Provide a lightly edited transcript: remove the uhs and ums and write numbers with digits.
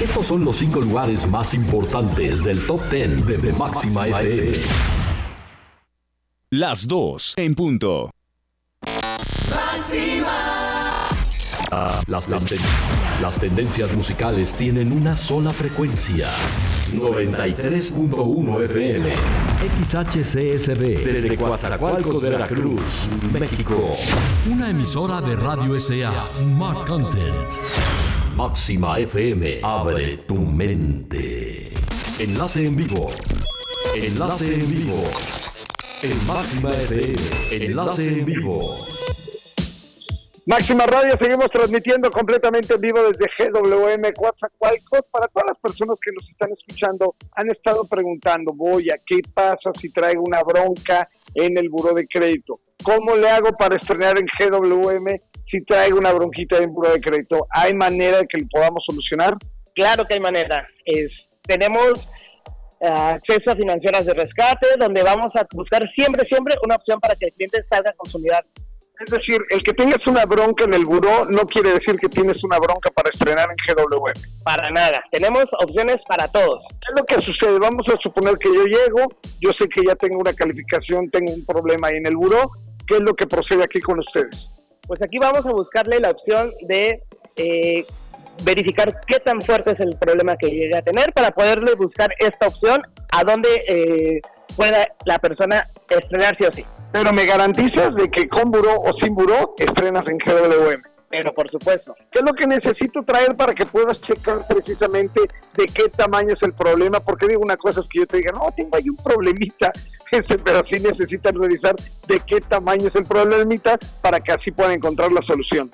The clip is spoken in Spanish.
Estos son los 5 lugares más importantes del Top 10 de Máxima FM. Las 2 en punto. Las tendencias musicales tienen una sola frecuencia. 93.1 FM. XHCSB. Desde Coatzacoalcos, Veracruz, México. Una emisora de Radio SA. Smart Content. Máxima FM. Abre tu mente. Enlace en vivo. Enlace en vivo. En Máxima FM. Enlace en vivo. Máxima Radio, seguimos transmitiendo completamente en vivo desde GWM Coatzacoalcos. Para todas las personas que nos están escuchando, han estado preguntando, Boya, ¿qué pasa si traigo una bronca en el buró de crédito? ¿Cómo le hago para estrenar en GWM si traigo una bronquita en el buró de crédito? ¿Hay manera de que lo podamos solucionar? Claro que hay manera. Tenemos acceso a financieras de rescate, donde vamos a buscar siempre una opción para que el cliente salga con su unidad. Es decir, el que tengas una bronca en el buró no quiere decir que tienes una bronca para estrenar en GWM. Para nada, tenemos opciones para todos. ¿Qué es lo que sucede? Vamos a suponer que yo llego, yo sé que ya tengo una calificación, tengo un problema ahí en el buró. ¿Qué es lo que procede aquí con ustedes? Pues aquí vamos a buscarle la opción de verificar qué tan fuerte es el problema que llegue a tener para poderle buscar esta opción a donde pueda la persona estrenar sí o sí. Pero me garantizas de que con buró o sin buró estrenas en GWM. Pero por supuesto. ¿Qué es lo que necesito traer para que puedas checar precisamente de qué tamaño es el problema? Porque digo, una cosa es que yo te diga, no, tengo ahí un problemita, pero sí necesitan revisar de qué tamaño es el problemita para que así puedan encontrar la solución.